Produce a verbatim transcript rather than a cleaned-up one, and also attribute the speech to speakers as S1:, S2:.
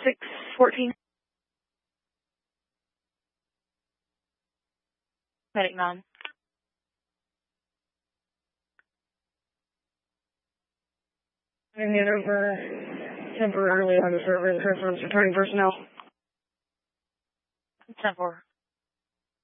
S1: six fourteen. Medic nine. And hand over temporarily on the server, the customer's returning personnel. ten four.